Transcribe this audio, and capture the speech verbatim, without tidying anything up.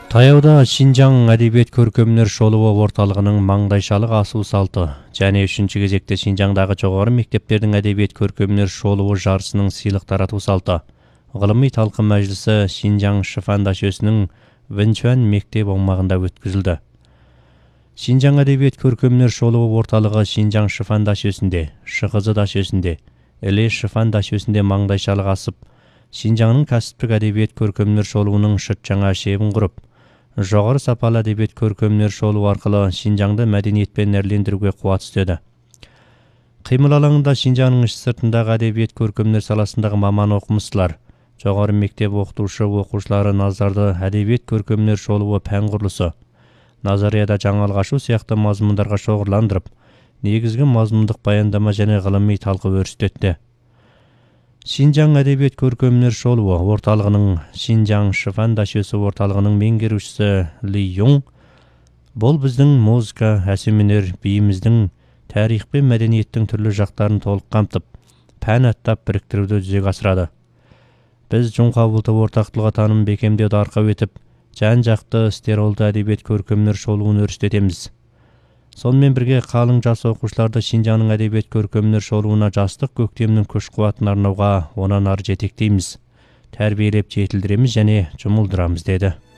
Таяуда Шинжаң әдебиет көркөмдөр шолуы орталығының маңдайшалық асуу салты және үшінші кезекте Шинжаңдағы жоғары мектептердің әдебиет көркөмдөр шолуы жарысының сыйлық таратуу салты ғылыми талқы мәжілісі Шинжаң Шифан дашөсінің Вэнчуан мектеп аумағында өткізілді. Шинжаң әдебиет көркөмдөр шолуы орталығы Шинжаң Шифан дашөсінде, Шығызы дашөсінде, Эле Шифан дашөсінде маңдайшалық асып, Шинжаңның кәсіптік әдебиет көркөмдөр шолуының шыт жаңа шебін құрып, жоғары сапалы әдебиет көркөмдөр шолу арқылы Шинжаңды мәдениетпен әрлендіруге қуат істеді. Қимыл алаңында Шинжаңның іш сыртындағы әдебиет көркөмдөр саласындағы маман оқымыстылар, жоғары мектеп оқытушы оқушылары назарды әдебиет көркөмдөр шолуы пән құрылысы, назарияда жаңалық ашу сияқты мазмұндарға шоғырландырып, негізгі мазмұндық баяндама және ғылыми талқы өрістетті. Шинжаң әдебиет көркөмдөр шолуы орталығының Шинжаң Шифан дашөсі орталығының меңгерушісі Ли Юң, бұл біздің музыка, әсемөнер, биіміздің, тарих пен мәдениеттің түрлі жақтарын толық қамтып, пән аттап біріктіруді жүзеге асырады. Біз Жоңқа бұлты ортақтылығы таным бекемдеуді арқау етіп, жан-жақты стеролды әдебиет көркөмдөр шолуын өрістетеміз. Сонымен бірге қалың жас оқушыларды Шинжаңның әдебиет көркөмдөр шолуына жастық көктемнің күш-қуатын арнауға онан ары жетектейміз, тәрбиелеп жетілдіреміз және жұмылдырамыз деді.